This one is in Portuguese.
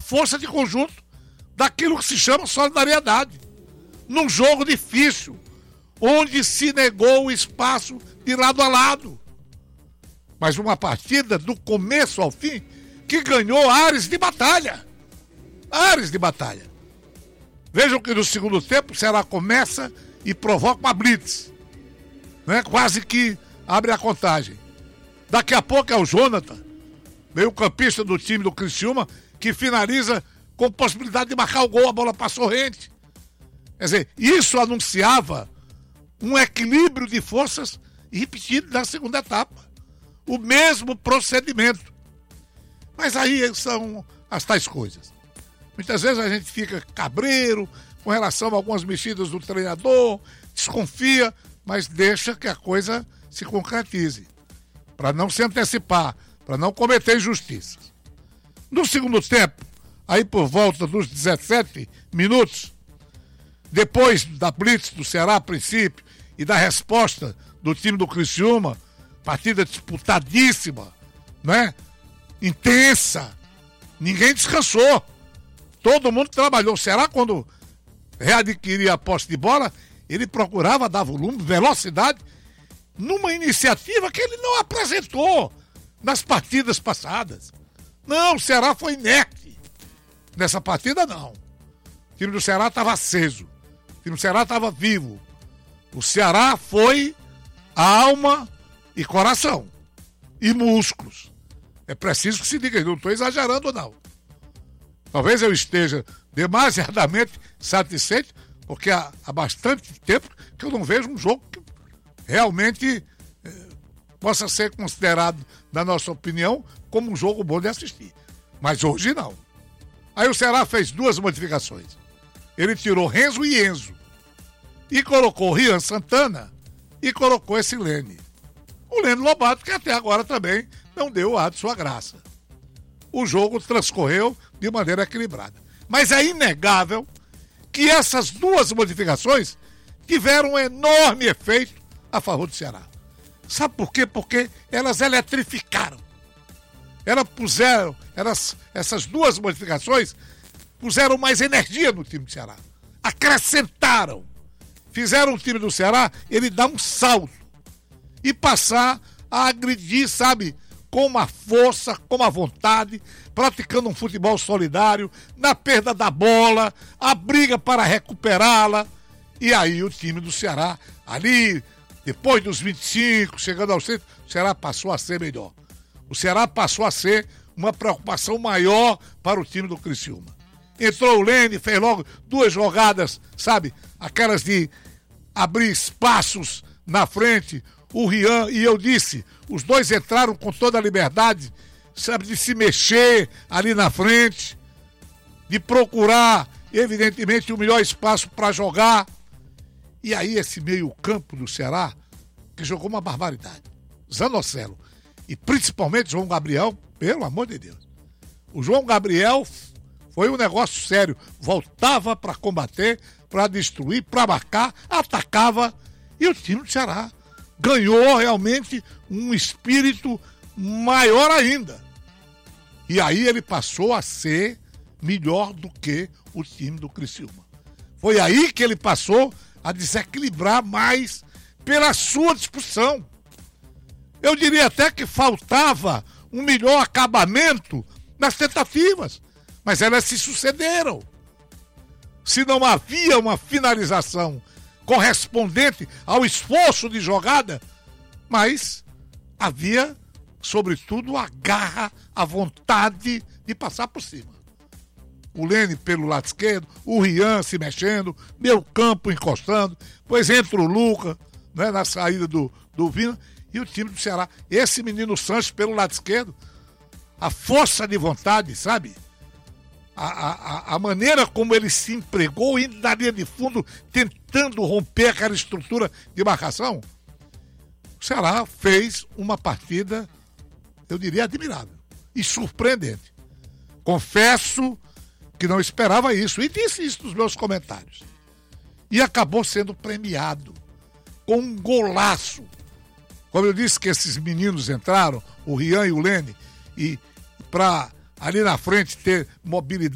força de conjunto daquilo que se chama solidariedade. Num jogo difícil, onde se negou o espaço de lado a lado. Mas uma partida do começo ao fim que ganhou ares de batalha. Ares de batalha. Vejam que no segundo tempo o Ceará começa e provoca uma blitz. Né? Quase que abre a contagem. Daqui a pouco é o Jonathan, meio-campista do time do Criciúma, que finaliza com possibilidade de marcar o gol, a bola passou rente. Quer dizer, isso anunciava um equilíbrio de forças repetido na segunda etapa. O mesmo procedimento. Mas aí são as tais coisas. Muitas vezes a gente fica cabreiro com relação a algumas mexidas do treinador, desconfia, mas deixa que a coisa se concretize. Para não se antecipar, para não cometer injustiças. No segundo tempo, aí por volta dos 17 minutos, depois da blitz do Ceará a princípio e da resposta do time do Criciúma, partida disputadíssima, né? Intensa, ninguém descansou, todo mundo trabalhou. O Ceará, quando readquiria a posse de bola, ele procurava dar volume, velocidade, numa iniciativa que ele não apresentou nas partidas passadas. Não, o Ceará foi inerte. Nessa partida, não. O time do Ceará estava aceso. O time do Ceará estava vivo. O Ceará foi alma e coração. E músculos. É preciso que se diga, eu não estou exagerando, não. Talvez eu esteja demasiadamente satisfeito, porque há bastante tempo que eu não vejo um jogo que realmente possa ser considerado, na nossa opinião, como um jogo bom de assistir. Mas hoje não. Aí o Ceará fez duas modificações. Ele tirou Renzo e Enzo. E colocou Rian Santana e colocou esse Lene. O Lene Lobato, que até agora também não deu a de sua graça. O jogo transcorreu de maneira equilibrada. Mas é inegável que essas duas modificações tiveram um enorme efeito a favor do Ceará. Sabe por quê? Porque elas eletrificaram. Essas duas modificações puseram mais energia no time do Ceará. Acrescentaram. Fizeram o time do Ceará, ele dar um salto. E passar a agredir, sabe, com uma força, com uma vontade, praticando um futebol solidário, na perda da bola, a briga para recuperá-la. E aí o time do Ceará, ali, depois dos 25, chegando aos 30, o Ceará passou a ser melhor. O Ceará passou a ser uma preocupação maior para o time do Criciúma. Entrou o Lene, fez logo duas jogadas, sabe, aquelas de abrir espaços na frente. O Rian, e eu disse, os dois entraram com toda a liberdade, sabe, de se mexer ali na frente, de procurar, evidentemente, o melhor espaço para jogar. E aí esse meio-campo do Ceará, que jogou uma barbaridade. Zanocelo e principalmente João Gabriel, pelo amor de Deus. O João Gabriel foi um negócio sério. Voltava para combater, para destruir, para marcar, atacava. E o time do Ceará ganhou realmente um espírito maior ainda. E aí ele passou a ser melhor do que o time do Criciúma. Foi aí que ele passou a desequilibrar mais pela sua disposição. Eu diria até que faltava um melhor acabamento nas tentativas, mas elas se sucederam. Se não havia uma finalização correspondente ao esforço de jogada, mas havia, sobretudo, a garra, a vontade de passar por cima. O Lene pelo lado esquerdo, o Rian se mexendo, meio campo encostando, depois entra o Luca, né, na saída do Vina, e o time do Ceará. Esse menino Sanches pelo lado esquerdo, a força de vontade, sabe? A maneira como ele se empregou, indo na linha de fundo, tentando romper aquela estrutura de marcação. O Ceará fez uma partida, eu diria, admirável e surpreendente. Confesso que não esperava isso, e disse isso nos meus comentários. E acabou sendo premiado com um golaço. Como eu disse que esses meninos entraram, o Rian e o Lene, e para ali na frente ter mobilidade